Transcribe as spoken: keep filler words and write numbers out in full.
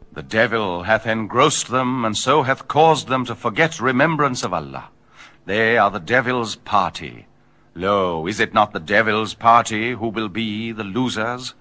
The devil hath engrossed them, and so hath caused them to forget remembrance of Allah. They are the devil's party. Lo, is it not the devil's party who will be the losers?